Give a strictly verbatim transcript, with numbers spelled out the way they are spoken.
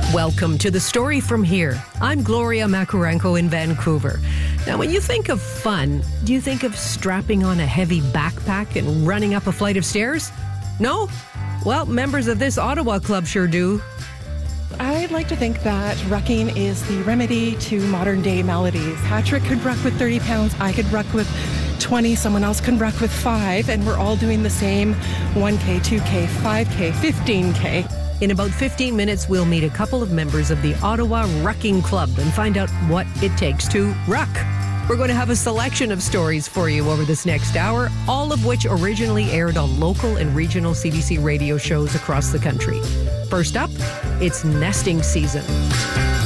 Welcome to The Story From Here. I'm Gloria Macarenko in Vancouver. Now, when you think of fun, do you think of strapping on a heavy backpack and running up a flight of stairs? No? Well, members of this Ottawa club sure do. I'd like to think that rucking is the remedy to modern day maladies. Patrick could ruck with thirty pounds, I could ruck with twenty, someone else can ruck with five, and we're all doing the same one K, two K, five K, fifteen K. In about fifteen minutes, we'll meet a couple of members of the Ottawa Rucking Club and find out what it takes to ruck. We're going to have a selection of stories for you over this next hour, all of which originally aired on local and regional C B C radio shows across the country. First up, it's nesting season.